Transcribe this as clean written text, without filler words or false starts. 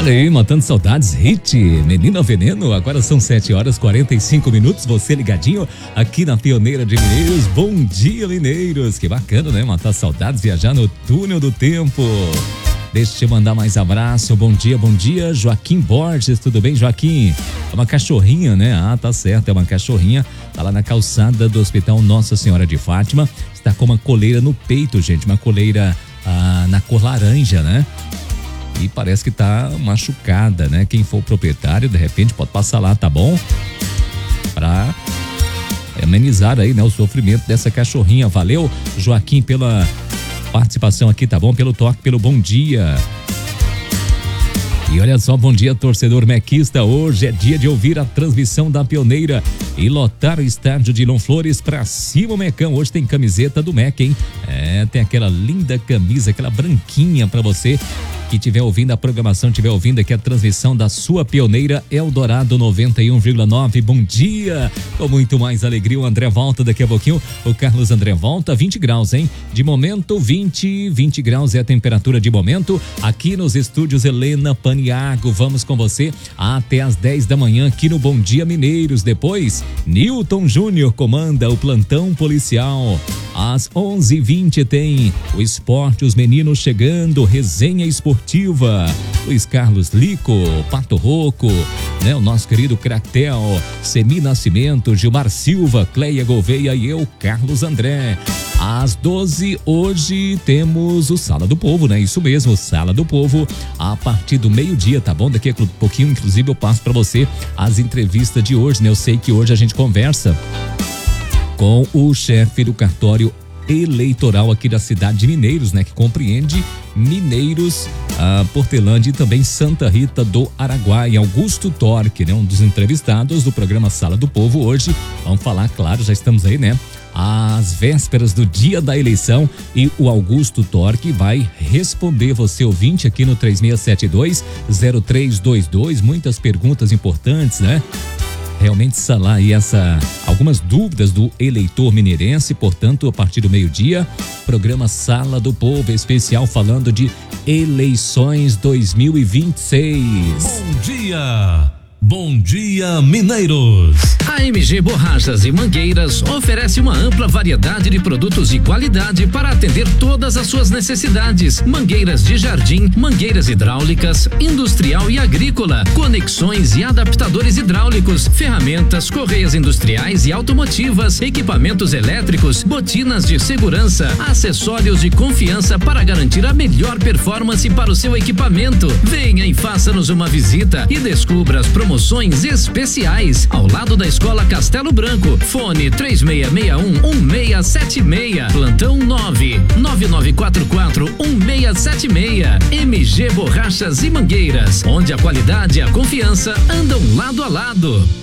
Olha aí, matando saudades, hit, Menina Veneno. Agora são 7h45. Você ligadinho aqui na Pioneira de Mineiros. Bom dia, mineiros. Que bacana, né? Matar saudades, viajar no túnel do tempo. Deixa eu mandar mais abraço. Bom dia, Joaquim Borges. Tudo bem, Joaquim? É uma cachorrinha, né? Ah, tá certo, é uma cachorrinha. Tá lá na calçada do Hospital Nossa Senhora de Fátima. Está com uma coleira no peito, gente. Uma coleira na cor laranja, né? E parece que tá machucada, né? Quem for o proprietário, de repente pode passar lá, tá bom? Pra amenizar aí, né? O sofrimento dessa cachorrinha. Valeu, Joaquim, pela participação aqui, tá bom? Pelo toque, pelo bom dia. E olha só, bom dia, torcedor mequista. Hoje é dia de ouvir a transmissão da Pioneira e lotar o estádio de Long Flores. Pra cima, o Mecão. Hoje tem camiseta do Mec, hein? Tem aquela linda camisa, aquela branquinha pra você que estiver ouvindo a programação, estiver ouvindo aqui a transmissão da sua Pioneira Eldorado 91,9. Bom dia! Com muito mais alegria, o André volta daqui a pouquinho. O Carlos André volta, 20 graus, hein? De momento, 20 graus é a temperatura de momento. Aqui nos estúdios Helena Paniago, vamos com você até às 10 da manhã aqui no Bom Dia Mineiros. Depois, Newton Júnior comanda o plantão policial. Às 11h20 tem o esporte, os meninos chegando, resenha esportiva. Luiz Carlos Lico, Pato Roco, né? O nosso querido Cractel, Semi Nascimento, Gilmar Silva, Cleia Gouveia e eu, Carlos André. Às 12 hoje temos o Sala do Povo, né? Isso mesmo, Sala do Povo, a partir do meio-dia, tá bom? Daqui a pouquinho, inclusive, eu passo pra você as entrevistas de hoje, né? Eu sei que hoje a gente conversa com o chefe do cartório eleitoral aqui da cidade de Mineiros, né? Que compreende Mineiros, Portelândia e também Santa Rita do Araguaia. Augusto Torque, né? Um dos entrevistados do programa Sala do Povo hoje. Vamos falar, claro, já estamos aí, né? Às vésperas do dia da eleição, e o Augusto Torque vai responder você, ouvinte, aqui no 3672-0322. Muitas perguntas importantes, né? Realmente sanar aí algumas dúvidas do eleitor mineirense. Portanto, a partir do meio-dia, programa Sala do Povo especial falando de eleições 2026. Bom dia, mineiros! A MG Borrachas e Mangueiras oferece uma ampla variedade de produtos de qualidade para atender todas as suas necessidades. Mangueiras de jardim, mangueiras hidráulicas, industrial e agrícola, conexões e adaptadores hidráulicos, ferramentas, correias industriais e automotivas, equipamentos elétricos, botinas de segurança, acessórios de confiança para garantir a melhor performance para o seu equipamento. Venha e faça-nos uma visita e descubra as promoções especiais ao lado da Escola Castelo Branco. Fone 3661-1676. Plantão 99944-1676. MG Borrachas e Mangueiras, onde a qualidade e a confiança andam lado a lado.